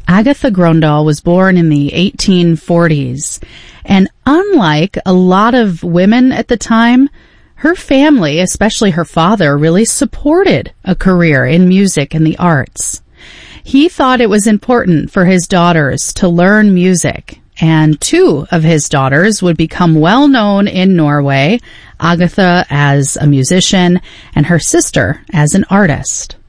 Agatha Grøndahl was born in the 1840s, and unlike a lot of women at the time, her family, especially her father, really supported a career in music and the arts. He thought it was important for his daughters to learn music, and two of his daughters would become well known in Norway, Agatha as a musician and her sister as an artist.